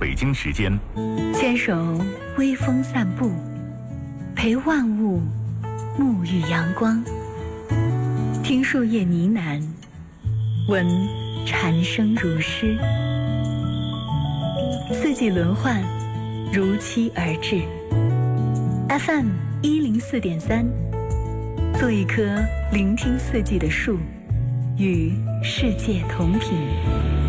北京时间， 牵手微风散步，陪万物沐浴阳光，听树叶呢喃，闻蝉声如诗，四季轮换，如期而至。FM 104.3，做一棵聆听四季的树，与世界同频。